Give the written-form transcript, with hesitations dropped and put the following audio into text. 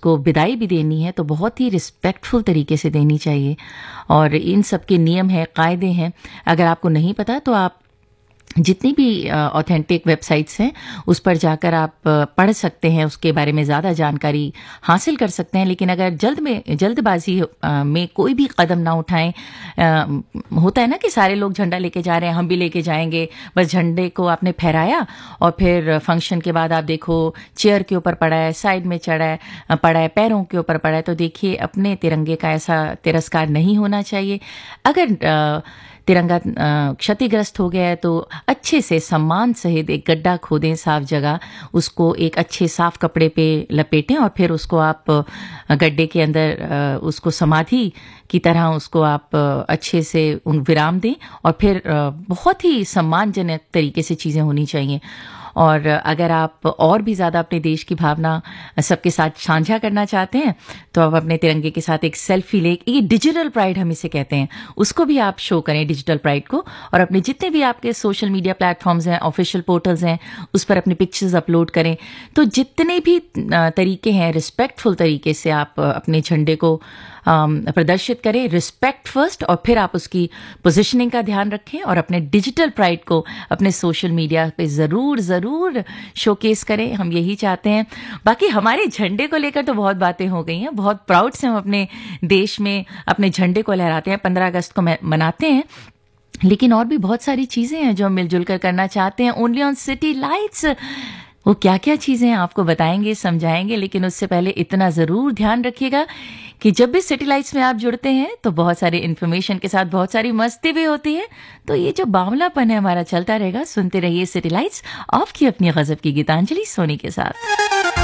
उसको विदाई भी देनी है तो बहुत ही रिस्पेक्टफुल तरीके से देनी चाहिए। और इन सब के नियम हैं, कायदे हैं। अगर आपको नहीं पता तो आप जितनी भी ऑथेंटिक वेबसाइट्स हैं उस पर जाकर आप पढ़ सकते हैं, उसके बारे में ज़्यादा जानकारी हासिल कर सकते हैं। लेकिन अगर जल्दबाजी में कोई भी कदम ना उठाएं, होता है ना कि सारे लोग झंडा लेके जा रहे हैं, हम भी लेके जाएंगे, बस झंडे को आपने फहराया और फिर फंक्शन के बाद आप देखो चेयर के ऊपर पड़ा है, साइड में पड़ा है, पैरों के ऊपर पड़ा है, तो देखिए अपने तिरंगे का ऐसा तिरस्कार नहीं होना चाहिए। अगर तिरंगा क्षतिग्रस्त हो गया है तो अच्छे से सम्मान सहित एक गड्ढा खोदें साफ जगह, उसको एक अच्छे साफ कपड़े पे लपेटें और फिर उसको आप गड्ढे के अंदर उसको समाधि की तरह उसको आप अच्छे से विराम दें। और फिर बहुत ही सम्मानजनक तरीके से चीज़ें होनी चाहिए। और अगर आप और भी ज़्यादा अपने देश की भावना सबके साथ साझा करना चाहते हैं तो आप अपने तिरंगे के साथ एक सेल्फी ले, ये डिजिटल प्राइड हम इसे कहते हैं, उसको भी आप शो करें, डिजिटल प्राइड को। और अपने जितने भी आपके सोशल मीडिया प्लेटफॉर्म्स हैं, ऑफिशियल पोर्टल्स हैं, उस पर अपने पिक्चर्स अपलोड करें। तो जितने भी तरीके हैं रिस्पेक्टफुल तरीके से आप अपने झंडे को प्रदर्शित करें, रिस्पेक्ट फर्स्ट, और फिर आप उसकी पोजीशनिंग का ध्यान रखें और अपने डिजिटल प्राइड को अपने सोशल मीडिया पे ज़रूर शोकेस करें। हम यही चाहते हैं। बाकी हमारे झंडे को लेकर तो बहुत बातें हो गई हैं, बहुत प्राउड से हम अपने देश में अपने झंडे को लहराते हैं, 15 अगस्त को मनाते हैं। लेकिन और भी बहुत सारी चीज़ें हैं जो हम मिलजुल कर करना चाहते हैं। ओनली ऑन सिटी लाइट्स, वो क्या क्या चीज़ें हैं आपको बताएंगे, समझाएंगे। लेकिन उससे पहले इतना ज़रूर ध्यान रखिएगा कि जब भी सिटी लाइट्स में आप जुड़ते हैं तो बहुत सारी इन्फॉर्मेशन के साथ बहुत सारी मस्ती भी होती है। तो ये जो बावलापन है हमारा चलता रहेगा। सुनते रहिए सिटी लाइट्स, ऑफ की अपनी गजब की गीतांजलि सोनी के साथ।